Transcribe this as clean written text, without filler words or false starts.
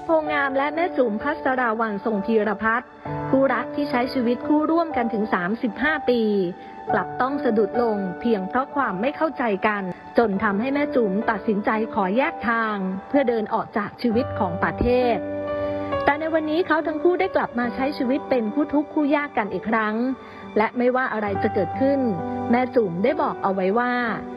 โพงามและแม่จุ๋มภัสราวัลย์ทรงธีรพัฒน์คู่รักที่ใช้ชีวิตคู่ร่วมกันถึง35 ปีกลับต้องสะดุดลงเพียงเพราะความไม่เข้าใจกันจนทำให้แม่จุ๋มตัดสินใจขอแยกทางเพื่อเดินออกจากชีวิตของประเทศแต่ในวันนี้เขาทั้งคู่ได้กลับมาใช้ชีวิตเป็นคู่ทุกข์คู่ยากกันอีกครั้งและไม่ว่าอะไรจะเกิดขึ้นแม่จุ๋มได้บอกเอาไว้ว่า